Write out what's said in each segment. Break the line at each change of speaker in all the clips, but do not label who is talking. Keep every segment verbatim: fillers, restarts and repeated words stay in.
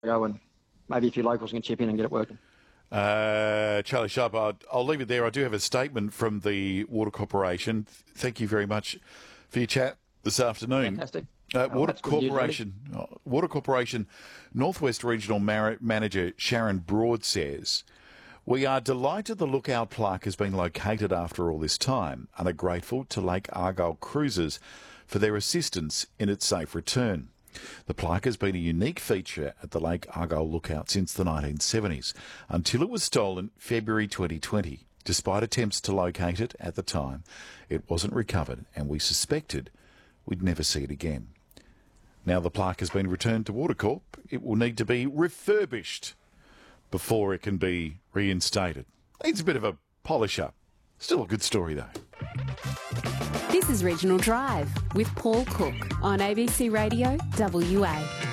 go, and maybe a few locals can chip in and get it working.
Uh, Charlie Sharp, I'll, I'll leave it there. I do have a statement from the Water Corporation. Thank you very much for your chat this afternoon.
Fantastic.
Uh,
Oh,
Water
that's good news,
Corporation, uh, Water Corporation Northwest Regional Mar- Manager Sharon Broad says, "We are delighted the Lookout plaque has been located after all this time and are grateful to Lake Argyle Cruises for their assistance in its safe return. The plaque has been a unique feature at the Lake Argyle Lookout since the nineteen seventies, until it was stolen February twenty twenty. Despite attempts to locate it at the time, it wasn't recovered, and we suspected we'd never see it again. Now the plaque has been returned to Watercorp. It will need to be refurbished before it can be reinstated. Needs a bit of a polish up. Still a good story, though."
This is Regional Drive with Paul Cook on A B C Radio W A.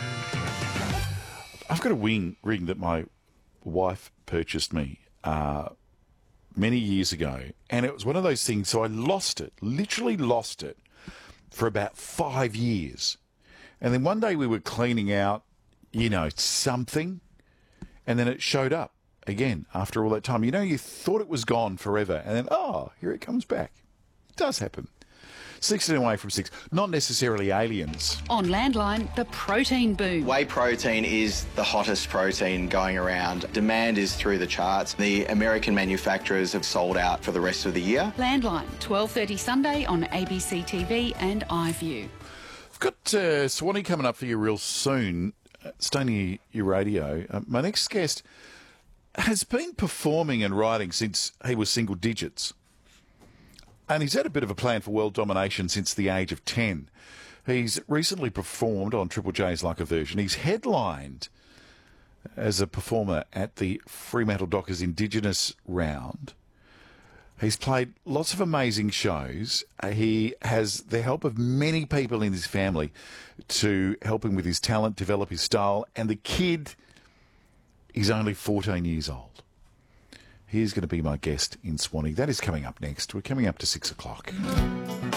I've got a wing ring that my wife purchased me uh, many years ago, and it was one of those things, so I lost it, literally lost it, for about five years. And then one day we were cleaning out, you know, something, and then it showed up again after all that time. You know, you thought it was gone forever, and then, oh, here it comes back. It does happen. sixteen away from six. Not necessarily aliens.
On Landline, the protein boom.
Whey protein is the hottest protein going around. Demand is through the charts. The American manufacturers have sold out for the rest of the year.
Landline, twelve thirty Sunday on A B C T V and iView.
I've got uh, Swanee coming up for you real soon. Uh, stay near your radio. Uh, my next guest has been performing and writing since he was single digits. And he's had a bit of a plan for world domination since the age of ten. He's recently performed on Triple J's Like a Virgin. He's headlined as a performer at the Fremantle Dockers Indigenous Round. He's played lots of amazing shows. Uh, he has the help of many people in his family to help him with his talent, develop his style. And the kid is only fourteen years old. He's going to be my guest in Swanee. That is coming up next. We're coming up to six o'clock.